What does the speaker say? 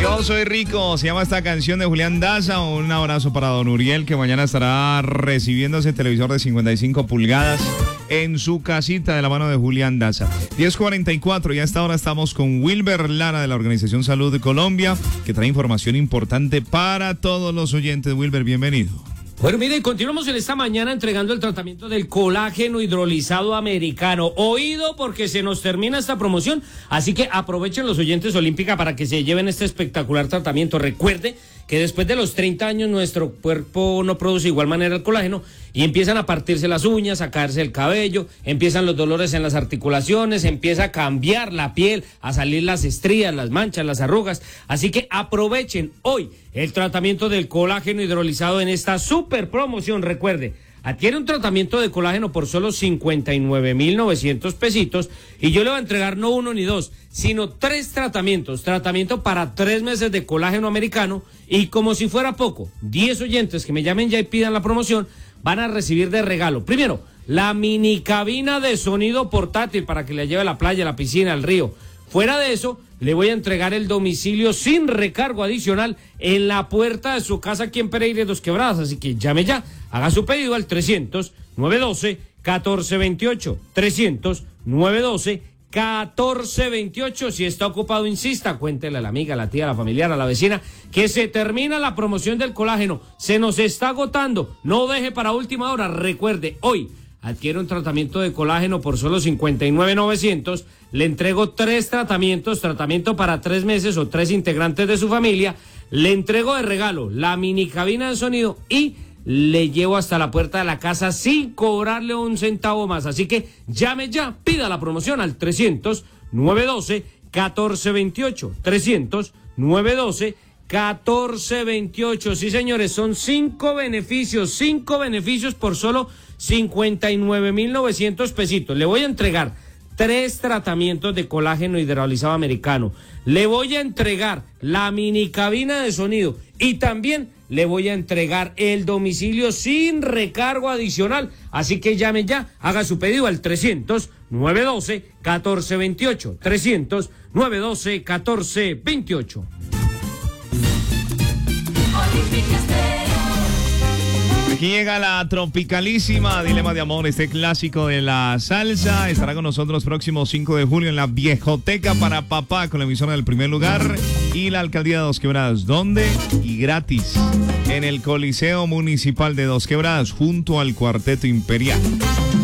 Yo soy rico, se llama esta canción de Julián Daza. Un abrazo para don Uriel, que mañana estará recibiendo ese televisor de 55 pulgadas en su casita de la mano de Julián Daza. 10:44, y a esta hora estamos con Wilber Lara de la Organización Salud de Colombia, que trae información importante para todos los oyentes. Wilber, bienvenido. Bueno, mire, continuamos en esta mañana entregando el tratamiento del colágeno hidrolizado americano. Oído, porque se nos termina esta promoción, así que aprovechen los oyentes Olímpica para que se lleven este espectacular tratamiento. Recuerde que después de los 30 años nuestro cuerpo no produce de igual manera el colágeno y empiezan a partirse las uñas, a caerse el cabello, empiezan los dolores en las articulaciones, empieza a cambiar la piel, a salir las estrías, las manchas, las arrugas. Así que aprovechen hoy el tratamiento del colágeno hidrolizado en esta super promoción. Recuerde, adquiere un tratamiento de colágeno por solo 59,900 pesitos y yo le voy a entregar no uno ni dos, sino 3 tratamientos. Tratamiento para 3 meses de colágeno americano, y como si fuera poco, 10 oyentes que me llamen ya y pidan la promoción van a recibir de regalo, primero, la mini cabina de sonido portátil para que le lleve a la playa, a la piscina, al río. Fuera de eso, le voy a entregar el domicilio sin recargo adicional en la puerta de su casa aquí en Pereira y Dos Quebradas. Así que llame ya, haga su pedido al 300-912-1428. 300-912-1428. Si está ocupado, insista, cuéntele a la amiga, a la tía, a la familiar, a la vecina, que se termina la promoción del colágeno. Se nos está agotando. No deje para última hora. Recuerde, hoy adquiere un tratamiento de colágeno por solo 59,900. Le entrego 3 tratamientos, tratamiento para 3 meses o 3 integrantes de su familia. Le entrego de regalo la mini cabina de sonido y le llevo hasta la puerta de la casa sin cobrarle un centavo más. Así que llame ya, pida la promoción al 300-912-1428. 300-912-1428. Sí, señores, son 5 beneficios por solo 59,900 pesitos. Le voy a entregar 3 tratamientos de colágeno hidrolizado americano. Le voy a entregar la mini cabina de sonido y también le voy a entregar el domicilio sin recargo adicional. Así que llame ya, haga su pedido al 300-912-1428. 300-912-1428. Aquí llega la tropicalísima Dilema de Amor, este clásico de la salsa. Estará con nosotros los próximos 5 de julio en la Viejoteca para Papá, con la emisora del primer lugar y la alcaldía de Dos Quebradas. ¿Dónde? Y gratis, en el Coliseo Municipal de Dos Quebradas, junto al Cuarteto Imperial.